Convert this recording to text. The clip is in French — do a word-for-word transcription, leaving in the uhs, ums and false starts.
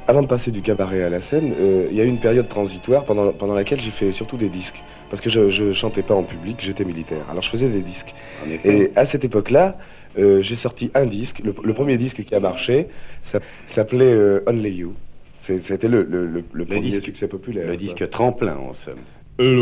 Avant de passer du cabaret à la scène, euh, il y a eu une période transitoire pendant, pendant laquelle j'ai fait surtout des disques. Parce que je, je chantais pas en public, j'étais militaire. Alors je faisais des disques. En effet. Et à cette époque-là, euh, j'ai sorti un disque. Le, le premier disque qui a marché ça, s'appelait euh, Only You. C'est- C'était le, le, le, le Le premier disque, succès populaire. le quoi. disque tremplin, en somme. Euh,